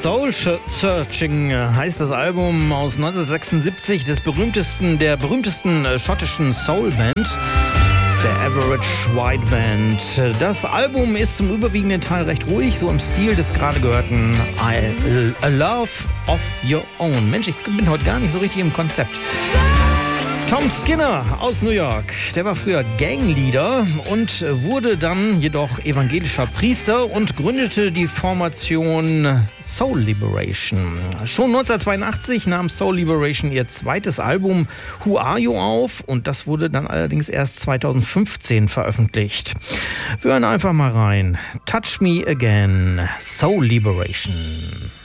Soul Searching heißt das Album aus 1976 der berühmtesten schottischen Soulband, der Average White Band. Das Album ist zum überwiegenden Teil recht ruhig, so im Stil des gerade gehörten A Love of Your Own. Mensch, ich bin heute gar nicht so richtig im Konzept. Tom Skinner aus New York, der war früher Gangleader und wurde dann jedoch evangelischer Priester und gründete die Formation Soul Liberation. Schon 1982 nahm Soul Liberation ihr zweites Album Who Are You auf und das wurde dann allerdings erst 2015 veröffentlicht. Wir hören einfach mal rein. Touch Me Again, Soul Liberation.